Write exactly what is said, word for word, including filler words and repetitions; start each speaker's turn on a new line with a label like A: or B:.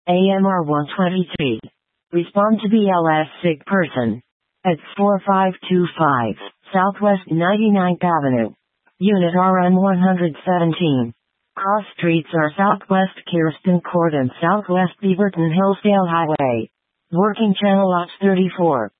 A: A M R one twenty-three. Respond to B L S sick person. At four five two five, Southwest ninety-ninth Avenue. Unit R M one seventeen. Cross streets are Southwest Kirsten Court and Southwest Beaverton Hillsdale Highway. Working channel lots thirty-four.